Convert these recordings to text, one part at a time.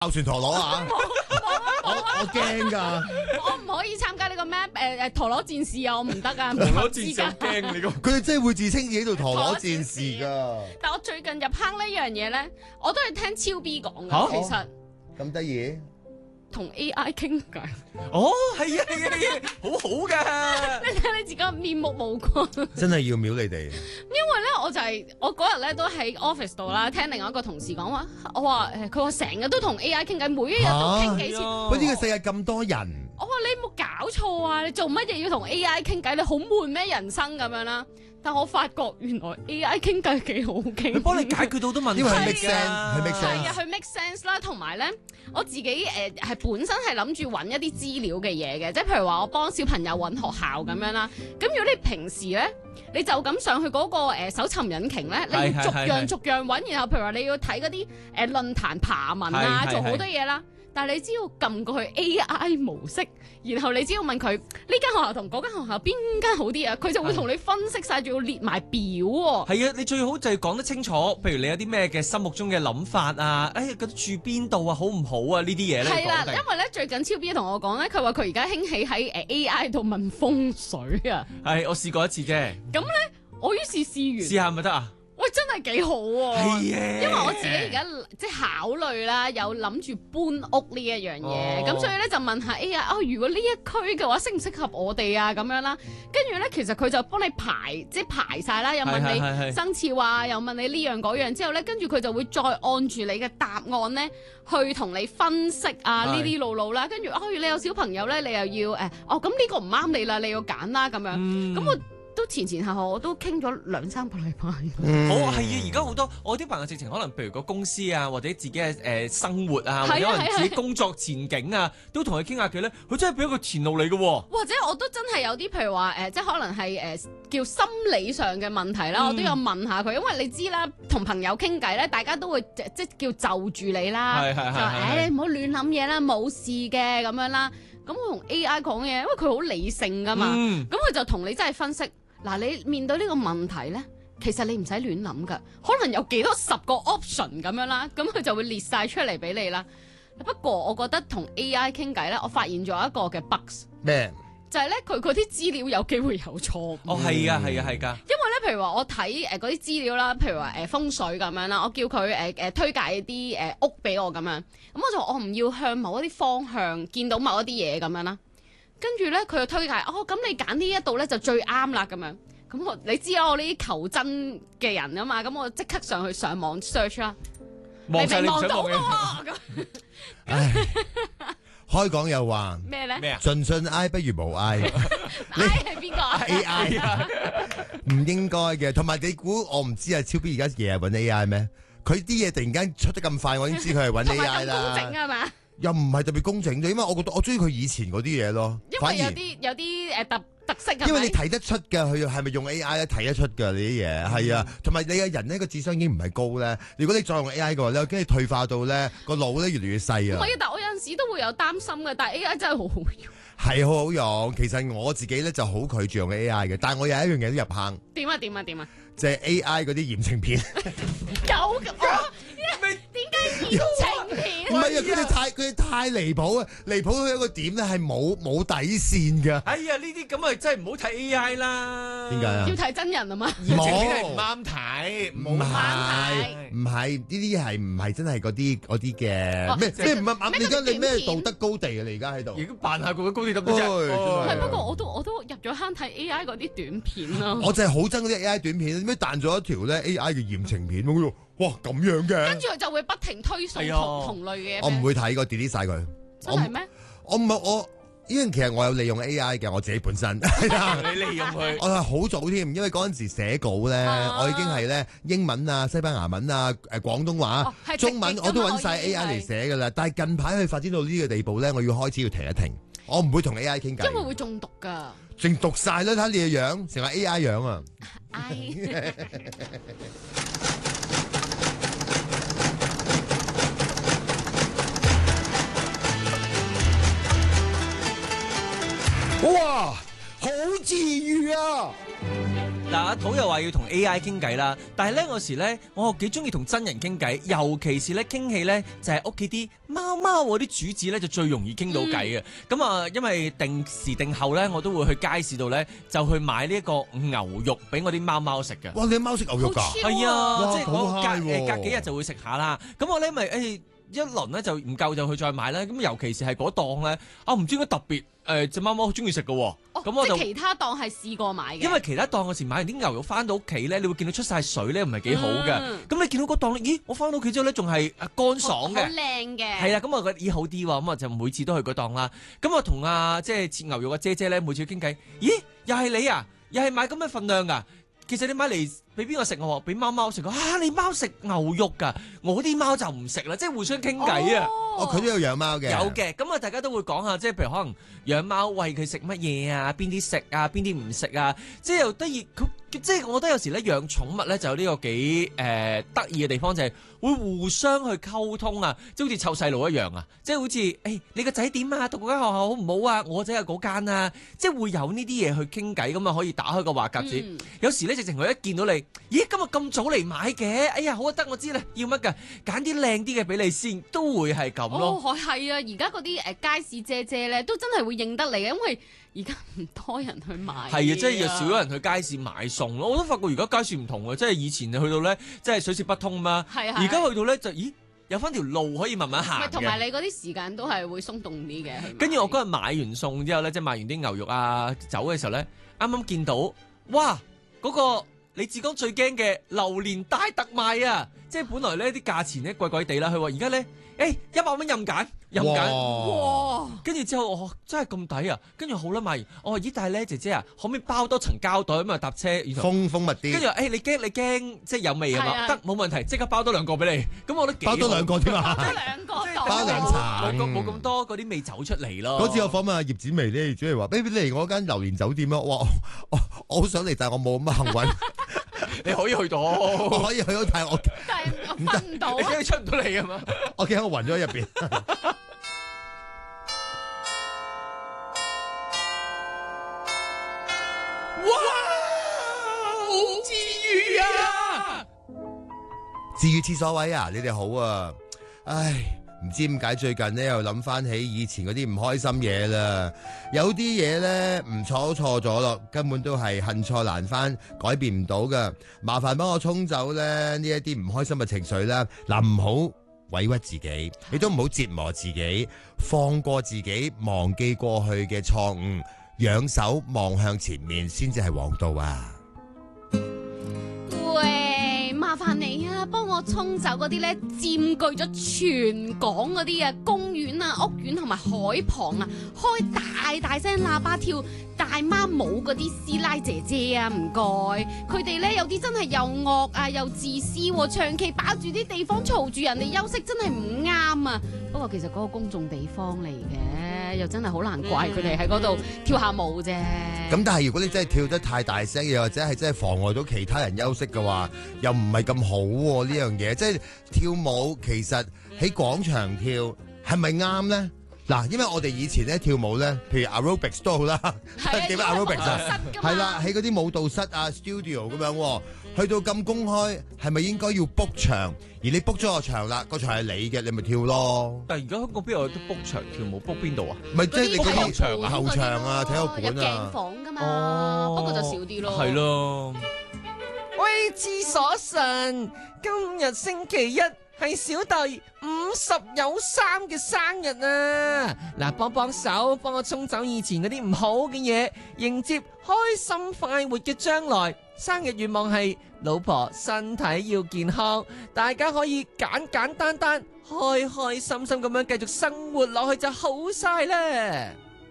爆旋陀螺啊！我驚㗎。 我唔可以參加呢個咩陀螺戰士啊，我唔得啊， 陀螺唔合資戰士好格。 驚你個。 佢哋真係會自稱自己做陀螺戰士㗎。 但我最近入坑呢樣嘢咧，我都係聽超 B 講嚇嘅，其實咁得意。 同 AI 傾偈， 哦，係啊，好好噶。 你睇你自己面目無光。 真係要秒你哋。 因為咧，我嗰日咧都喺 office 度啦，聽另外一個同事講話，我話佢話成日都同 AI 傾偈，每一日都傾幾次。 喂，呢個世界咁多人， 我話你有冇搞錯啊？你做乜嘢要同 AI 傾偈？你好悶咩人生咁樣啦？但我發覺原來 AI 傾偈幾好傾， 佢幫你解決到好多問題㗎。 因為佢 make sense，佢 make 係啊， sense。 佢 make sense 啦，同埋咧，我自己係本身係諗住揾一啲資料嘅嘢嘅，即係譬如話我幫小朋友揾學校咁樣啦。咁如果你平時咧，你就咁上去嗰個搜尋引擎咧，你要逐樣逐樣揾，然後譬如話你要睇嗰啲論壇爬文啊，做好多嘢啦。但係你只要撳過去 AI 模式，然後你只要問佢呢間學校同嗰間學校邊間好啲啊，佢就會同你分析晒，仲要列埋表喎。 係啊，你最好就係講得清楚，譬如你有啲咩嘅心目中嘅諗法啊，覺得住邊度啊，好唔好啊？呢啲嘢咧， 係啦，因為咧最近超 B 同我講咧，佢話佢而家興起喺AI 度問風水啊。 係我試過一次啫， 咁咧，我於是試完， 試下咪得啊？ 喂，真係幾好喎！ 係啊， 因為我自己而家即係考慮啦，有諗住搬屋呢一樣嘢，咁所以咧就問下 AI 如果呢一區嘅話適唔適合我哋啊咁樣啦，跟住咧其實佢就幫你排晒啦，又問你生肖啊，又問你呢樣嗰樣之後咧，跟住佢就會再按住你嘅答案咧去同你分析啊呢啲路啦，跟住你有小朋友咧，你又要咁呢個唔啱你啦，你要揀啦咁樣，咁我都前後後我都傾咗2-3個禮拜。 好係啊！而家好多我啲朋友直情可能譬如個公司啊，或者自己嘅生活啊，或者可能自己工作前景啊，都同佢傾下偈咧，佢真係俾一個前路你嘅喎。 或者我都真係有啲譬如話即係可能係叫心理上嘅問題啦，我都有問下佢，因為你知啦，同朋友傾偈咧，大家都會即係叫就住你啦，就你唔好亂諗嘢啦，冇事嘅咁樣啦。咁我同 AI 講嘢，因為佢好理性噶嘛，咁佢就同你真係分析。嗱，你面對呢個問題咧，其實你唔使亂諗噶，可能有幾多10個 option 咁樣啦，咁佢就會列晒出嚟俾你啦。不過我覺得同 AI 傾偈咧，我發現咗一個嘅 bugs 咩？ 就係咧佢嗰啲資料有機會有錯誤。 哦，係啊，係啊，係㗎。 因為咧，譬如話我睇嗰啲資料啦，譬如話風水咁樣啦，我叫佢推介啲屋俾我咁樣，咁我就話我唔要向某一啲方向見到某一啲嘢咁樣啦。跟住咧，佢就推介咁你揀呢一度咧就最啱啦咁樣。咁你知我呢啲求真嘅人啊嘛，咁我即刻上網 search 啦， 望晒你唔望到想望嘅。 開講又話咩咧？ 咩啊？ 盡信 I 不如無 I。 I 係邊個啊 AI 唔應該嘅，同埋你估我唔知啊？超 B 而家日日揾 AI 咩？佢啲嘢突然間出得咁快，我已經知佢係揾同埋 AI 咁工整啦。 啊嘛？ 又唔係特別工整啫，因為我覺得我中意佢以前嗰啲嘢咯。 因為有啲特色係咪？ 因為你睇得出㗎，佢係咪用 AI 咧睇得出㗎？你啲嘢係啊，同埋你嘅人呢個智商已經唔係高咧。如果你再用 AI 嘅話咧，跟住退化到咧個腦咧越嚟越細啊。 唔係，但我有陣時都會有擔心嘅，但係 AI 真係好好用。 係好好用，其實我自己咧就好拒絕用 AI 嘅，但係我有一樣嘢都入坑， 點啊？ 就係 AI 嗰啲言情片。 有嘅，點解言情片？ 唔係啊，佢哋太離譜啊！離譜到一個點咧，係冇底線㗎。 哎呀，呢啲咁啊，真係唔好睇 AI 啦。 點解啊要睇真人啊嘛？ 言情片係唔啱睇， 唔係呢啲係唔係真係嗰啲嘅咩？即係唔啱？你而家你咩道德高地啊？你而家喺度而家扮下個高鐵得唔得啫？ 係，不過我都入咗坑睇 AI 嗰啲短片啦。 我真係好憎嗰啲 AI 短片，點解彈咗一條咧 AI 嘅言情片咁？哇，咁樣嘅！ 跟住佢就會不停推送同類嘅嘢。 我唔會睇個 delete 晒佢。 真係咩？ 我唔係我，因為其實我有利用 AI 嘅，我自己本身。 你利用佢。 我係好早添，因為嗰陣時寫稿咧，我已經係咧英文啊、西班牙文啊、廣東話、中文我都揾晒 AI 嚟寫㗎啦。但係近排佢發展到呢個地步咧，我要開始要停一停。我唔會同 AI 傾偈， 因為會中毒㗎。 淨讀晒啦，睇你嘅樣，成個 AI 樣啊！哇，好治愈啊！ 嗱，阿土又話要同 AI 傾偈啦，但係咧有時咧，我幾中意同真人傾偈，尤其是咧傾起咧就係屋企啲貓貓嗰啲主子咧就最容易傾到偈嘅。咁啊，因為定時定候咧，我都會去街市度咧就去買呢一個牛肉俾我啲貓貓食嘅。 哇！你貓食牛肉㗎？ 係啊，即係好我 high 隔幾日就會食下啦。咁我咧咪一輪咧就唔夠就去再買咧。咁尤其是係嗰檔咧，唔知點解特別隻貓貓好中意食嘅喎。咁我就即係其他檔係試過買嘅。 因為其他檔嗰時買完啲牛肉翻到屋企咧，你會見到出晒水咧，唔係幾好嘅。咁你見到嗰檔咧，咦？我翻到屋企之後咧，仲係乾爽嘅， 好靚嘅。 係啦，咁我覺得咦好啲喎，咁我就每次都去嗰檔啦。咁我同即係切牛肉嘅姐姐咧，每次傾偈，咦？又係你啊？又係買咁嘅份量㗎？其實你買嚟俾邊個食？我話俾貓貓食。你貓食牛肉㗎？我啲貓就唔食啦，即係互相傾偈啊！ 佢都有養貓嘅。 有嘅，咁啊，大家都會講下，即係譬如可能養貓餵佢食乜嘢啊，邊啲食啊，邊啲唔食啊，即係又得意。即係我覺得有時咧養寵物咧就有呢個幾得意嘅地方，就係會互相去溝通啊，即係好似湊細路一樣啊，即係好似你個仔點啊，讀嗰間學校好唔好啊？我仔係嗰間啊，即係會有呢啲嘢去傾偈，咁啊可以打開個話匣子。有時咧直情佢一見到你，咦今日咁早嚟買嘅，哎呀好啊，得我知啦，要乜㗎？揀啲靚啲嘅俾你先，都會係咁咯。 係啊，而家嗰啲街市姐姐咧都真係會認得你嘅，因為而家唔多人去買。係啊， 即係有少咗人去街市買餸咯。我都發覺而家街市唔同啊，即係以前去到咧，即係水泄不通嘛。係而家去到咧就咦有翻條路可以慢慢行嘅。 同埋你嗰啲時間都係會鬆動啲嘅。 跟住我嗰日買完餸之後咧，即係買完啲牛肉啊走嘅時候咧，啱啱見到哇嗰個你志剛最驚嘅榴蓮大特賣啊！即係本來咧啲價錢咧貴貴地啦，佢話而家咧100蚊任揀。哇！跟住之後我真係咁抵啊！跟住好啦，買完我話咦，但係咧姐姐啊，可唔可以包多層膠袋咁啊搭車？ 封密啲。跟住你驚即係有味啊嘛？得冇問題，即刻包多2個俾你。咁我覺得幾好。 包多2個添啊！ 包 2層， 冇咁多嗰啲味走出嚟咯。 嗰次我訪問阿葉展薇咧，主要話：，你嚟我間榴蓮酒店啊！哇！我好想嚟，但係我冇咁幸運。 你可以去到， 我可以去到，但係我瞓唔到， 你驚出唔到嚟啊嘛？ 我驚我暈咗喺入邊。 哇！好治癒啊！ 治癒廁所位啊！你哋好啊！唉，唔知點解最近呢又諗翻起以前嗰啲唔開心嘢啦。有啲嘢咧唔錯都錯咗咯，根本都係恨錯難返，改變唔到噶。麻煩幫我沖走咧呢一啲唔開心嘅情緒啦。嗱，唔好委屈自己，你都唔好折磨自己，放過自己，忘記過去嘅錯誤。仰手望向前面先至係王道啊！ 喂，麻煩你啊，幫我沖走嗰啲咧佔據咗全港嗰啲啊公園啊屋苑同埋海旁啊，開大聲喇叭跳大媽舞嗰啲師奶姐姐啊，唔該。佢哋咧有啲真係又惡啊又自私，長期霸住啲地方嘈住人哋休息，真係唔啱啊！不過其實嗰個公眾地方嚟嘅，又真係好難怪佢哋喺嗰度跳下舞啫。 咁但係如果你真係跳得太大聲，又或者係真係妨礙到其他人休息嘅話，又唔係咁好喎呢樣嘢。即係跳舞其實喺廣場跳係咪啱咧？嗱，因為我哋以前咧跳舞咧，譬如 aerobics 都好啦，記得 aerobics 啊，係啦，喺嗰啲舞蹈室啊 studio 咁樣，去到咁公開，係咪應該要 book 場？而你 book 咗個場啦，個場係你嘅，你咪跳咯。 但係而家香港邊有得 book 場跳舞 book 邊度啊？ 咪即係你嗰啲場後場啊，體育館啊， 有鏡房㗎嘛，不過就少啲咯。 係咯。喂，廁所神，今日星期一係小弟50有3嘅生日啊！嗱，幫手，幫我沖走以前嗰啲唔好嘅嘢，迎接開心快活嘅將來。生日願望係老婆身體要健康，大家可以簡單單、開開心心咁樣繼續生活落去就好晒啦。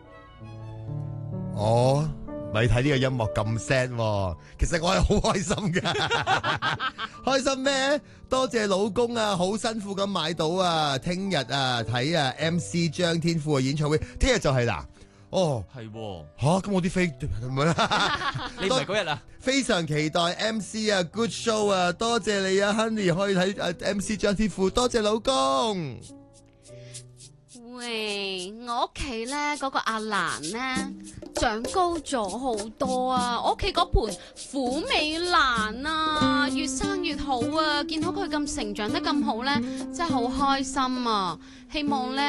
哦。咪睇呢個音樂咁 sad， 其實我係好開心噶。開心咩？多謝老公啊，好辛苦咁買到啊，聽日啊睇啊 MC 張天賦嘅演唱會，聽日就係啦。哦， 係吓，咁我啲飛唔係啦， 你唔係嗰日啊？ 非常期待 MC 啊 ，good show 啊，多謝你啊 ，Honey 可以睇MC 張天賦，多謝老公。 喂，我屋企咧嗰個阿蘭咧長高咗好多啊！我屋企嗰盆虎尾蘭啊，越生越好啊！見到佢咁成長得咁好咧，真係好開心啊！希望咧